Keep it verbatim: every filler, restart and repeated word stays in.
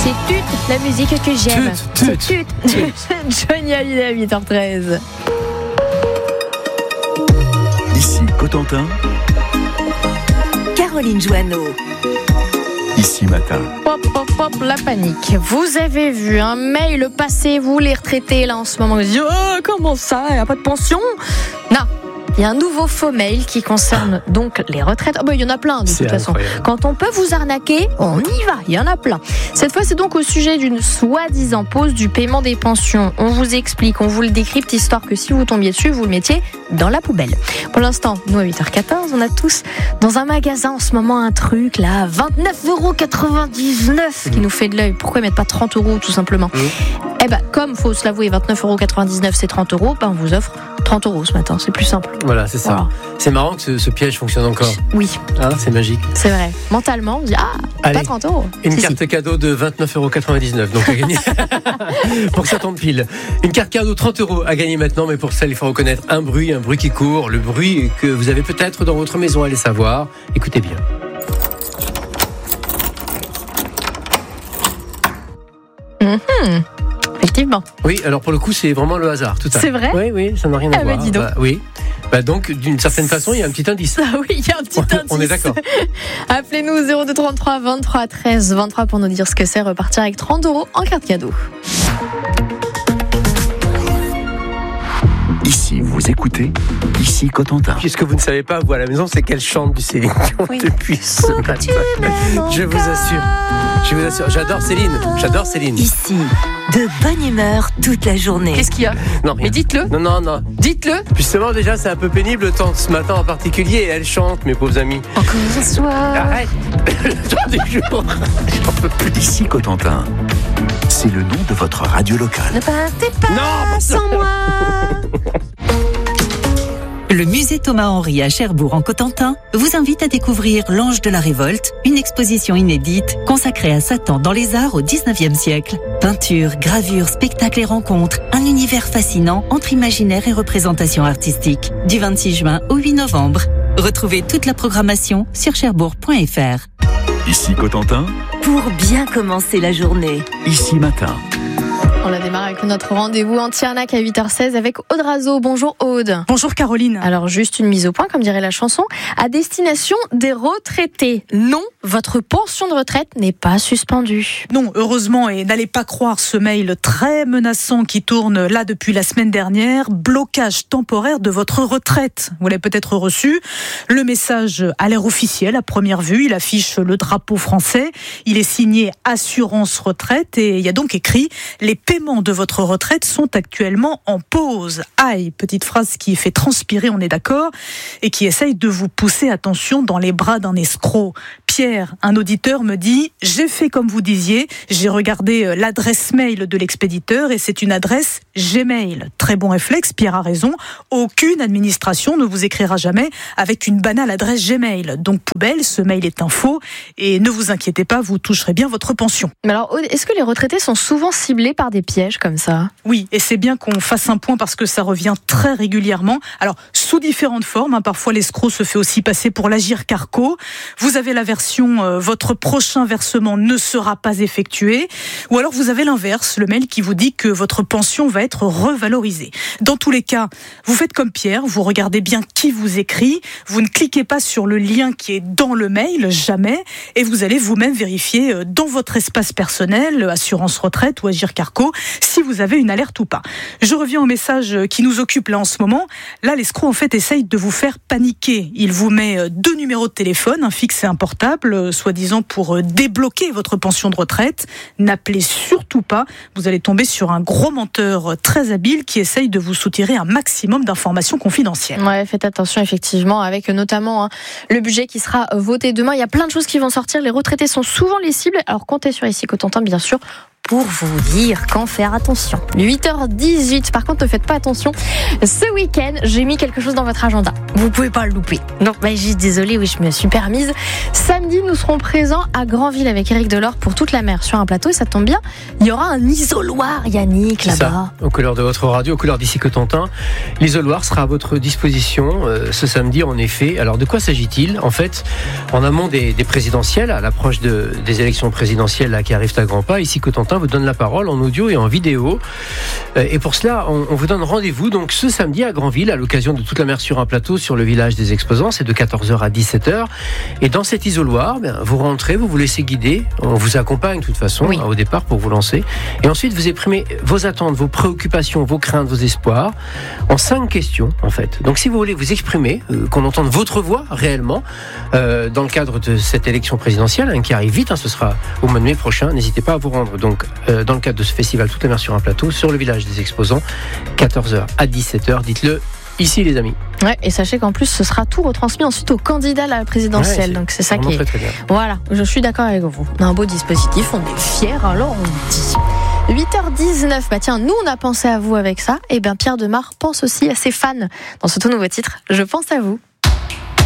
C'est tut, la musique que j'aime. Tut, C'est tut, tut. Johnny Hallyday à huit heures treize. Ici Cotentin, Caroline Joanneau. Ici Matin. Pop, pop, pop, la panique. Vous avez vu un mail passer, vous les retraités là en ce moment, vous dites oh, comment ça, il n'y a pas de pension? Non. Il y a un nouveau faux mail qui concerne donc les retraites. Oh ben, il y en a plein de C'est toute façon. incroyable. Quand on peut vous arnaquer, on y va, il y en a plein. Cette fois, c'est donc au sujet d'une soi-disant pause du paiement des pensions. On vous explique, on vous le décrypte, histoire que si vous tombiez dessus, vous le mettiez dans la poubelle. Pour l'instant, nous à huit heures quatorze, on a tous dans un magasin en ce moment un truc là, vingt-neuf euros quatre-vingt-dix-neuf qui nous fait de l'œil. Pourquoi mettre pas trente euros tout simplement? Mmh. Eh ben, comme faut se l'avouer, vingt-neuf euros quatre-vingt-dix-neuf c'est trente euros, ben on vous offre trente euros ce matin, c'est plus simple. Voilà, c'est ça. Voilà. C'est marrant que ce, ce piège fonctionne encore. Oui, Hein, c'est magique. c'est vrai. Mentalement, on dit ah, Allez. pas trente euros. Une Si, carte si. cadeau de vingt-neuf euros quatre-vingt-dix-neuf, donc à gagner. Pour que ça tombe pile. Une carte cadeau trente euros à gagner maintenant, mais pour ça, il faut reconnaître un bruit, un bruit qui court, le bruit que vous avez peut-être dans votre maison, allez savoir. Écoutez bien. Mhm. Effectivement. Oui, alors pour le coup, c'est vraiment le hasard, tout ça. C'est vrai? Oui, oui, ça n'a rien à Ah bah, voir. dis donc. Bah, oui. Bah, donc, d'une certaine façon, il y a un petit indice. Ah oui, il y a un petit On- indice. on est d'accord. Appelez-nous zéro deux trente-trois vingt-trois treize vingt-trois pour nous dire ce que c'est repartir avec trente euros en carte cadeau. Ici vous écoutez, ici Cotentin. Puisque vous ne savez pas, vous à la maison, c'est qu'elle chante du Céline Dion Oui. depuis ce matin. Je vous assure. Je vous assure. J'adore Céline. J'adore Céline. Ici, de bonne humeur toute la journée. Qu'est-ce qu'il y a? Non, rien. Mais dites-le. Non, non, non. Dites-le. Justement, déjà, c'est un peu pénible le temps de ce matin en particulier. Et elle chante, mes pauvres amis. Encore un soir. Arrête. Le temps du jour. J'en peux plus. Ici Cotentin, c'est le nom de votre radio locale. Ne partez pas Non, sans moi. Le musée Thomas-Henry à Cherbourg en Cotentin vous invite à découvrir l'Ange de la Révolte, une exposition inédite consacrée à Satan dans les arts au dix-neuvième siècle. Peinture, gravure, spectacles et rencontres, un univers fascinant entre imaginaire et représentation artistique. Du vingt-six juin au huit novembre. Retrouvez toute la programmation sur cherbourg point f r. Ici Cotentin, Pour bien commencer la journée. ici Matin. On a démarré avec notre rendez-vous anti-arnaque à huit heures seize avec Aude Razo. Bonjour Aude. Bonjour Caroline. Alors juste une mise au point, comme dirait la chanson, à destination des retraités. Non, votre pension de retraite n'est pas suspendue. Non, heureusement, et n'allez pas croire ce mail très menaçant qui tourne là depuis la semaine dernière. Blocage temporaire de votre retraite. Vous l'avez peut-être reçu. Le message a l'air officiel à première vue. Il affiche le drapeau français. Il est signé Assurance Retraite et il y a donc écrit « Les paiements de votre retraite sont actuellement en pause ». Aïe, petite phrase qui fait transpirer, on est d'accord, et qui essaye de vous pousser, attention, dans les bras d'un escroc. Pierre, un auditeur, me dit « J'ai fait comme vous disiez, j'ai regardé l'adresse mail de l'expéditeur et c'est une adresse Gmail. » Très bon réflexe, Pierre a raison. Aucune administration ne vous écrira jamais avec une banale adresse Gmail. Donc poubelle, ce mail est un faux et ne vous inquiétez pas, vous toucherez bien votre pension. Mais alors Aude, est-ce que les retraités sont souvent ciblés par des pièges comme ça? Oui, et c'est bien qu'on fasse un point parce que ça revient très régulièrement. Alors, sous différentes formes, hein, parfois l'escroc se fait aussi passer pour l'Agir Carco. Vous avez la version euh, votre prochain versement ne sera pas effectué, ou alors vous avez l'inverse, le mail qui vous dit que votre pension va être revalorisée. Dans tous les cas, vous faites comme Pierre, vous regardez bien qui vous écrit, vous ne cliquez pas sur le lien qui est dans le mail, jamais, et vous allez vous-même vérifier euh, dans votre espace personnel, Assurance Retraite ou Agir Carco, si vous avez une alerte ou pas. Je reviens au message qui nous occupe là en ce moment. Là, l'escroc en fait essaye de vous faire paniquer. Il vous met deux numéros de téléphone, un fixe et un portable, soi-disant pour débloquer votre pension de retraite. N'appelez surtout pas. Vous allez tomber sur un gros menteur très habile qui essaye de vous soutirer un maximum d'informations confidentielles. Ouais, faites attention effectivement, avec notamment hein, le budget qui sera voté demain. Il y a plein de choses qui vont sortir. Les retraités sont souvent les cibles. Alors comptez sur Ici Cotentin, bien sûr, pour vous dire quand faire attention. huit heures dix-huit, par contre ne faites pas attention. Ce week-end, j'ai mis quelque chose dans votre agenda. Vous pouvez pas le louper. Donc bah, juste désolée, oui, je me suis permise. Samedi, nous serons présents à Granville avec Éric Delors pour toute la mer sur un plateau. Et ça tombe bien, il y aura un isoloir, Yannick, là-bas. Ça, aux couleurs de votre radio, aux couleurs d'ici Cotentin. L'isoloir sera à votre disposition euh, ce samedi, en effet. Alors de quoi s'agit-il ? En fait, en amont des, des présidentielles, à l'approche de, des élections présidentielles là, qui arrivent à grands pas, ici Cotentin vous donne la parole en audio et en vidéo. Euh, et pour cela, on, on vous donne rendez-vous donc ce samedi à Granville, à l'occasion de toute la mer sur un plateau sur le village des exposants. C'est de quatorze heures à dix-sept heures. Et dans cet isoloir, bien, vous rentrez, vous vous laissez guider. On vous accompagne de toute façon oui. hein, au départ pour vous lancer. Et ensuite, vous exprimez vos attentes, vos préoccupations, vos craintes, vos espoirs en cinq questions en fait. Donc si vous voulez vous exprimer, euh, qu'on entende votre voix réellement euh, dans le cadre de cette élection présidentielle hein, qui arrive vite, hein, ce sera au mois de mai prochain. N'hésitez pas à vous rendre donc euh, dans le cadre de ce festival Toute la mer sur un plateau sur le village des exposants, quatorze heures à dix-sept heures. Dites-le ici les amis. Ouais, et sachez qu'en plus ce sera tout retransmis ensuite aux candidats à la présidentielle. Ouais, c'est donc c'est ça qui est très, très bien. Voilà, je suis d'accord avec vous. On a un beau dispositif, on est fiers, alors on le dit. huit heures dix-neuf, bah tiens, nous on a pensé à vous avec ça. Et bien Pierre Demar pense aussi à ses fans dans ce tout nouveau titre. Je pense à vous.